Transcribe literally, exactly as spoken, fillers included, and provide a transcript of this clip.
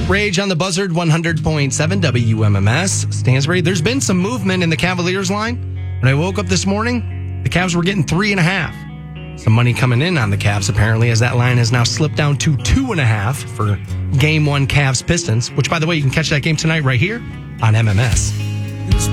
Rage on the Buzzard, one hundred point seven W M M S. Stansbury, there's been some movement in the Cavaliers line. When I woke up this morning, the Cavs were getting three and a half. Some money coming in on the Cavs, apparently, as that line has now slipped down to two and a half for game one Cavs Pistons, which, by the way, you can catch that game tonight right here on M M S.